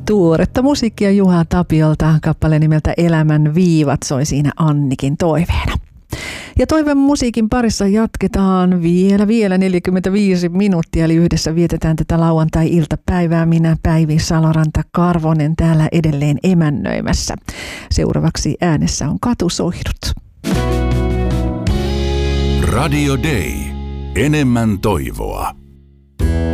Tuoretta musiikkia Juha Tapiolta, kappale nimeltä Elämän viivat soi siinä Annikin toiveena. Ja toivon musiikin parissa jatketaan vielä 45 minuuttia, eli yhdessä vietetään tätä lauantai-iltapäivää. Minä Päivi Saloranta-Karvonen täällä edelleen emännöimässä. Seuraavaksi äänessä on Katusohdut. Radio Day. Enemmän toivoa.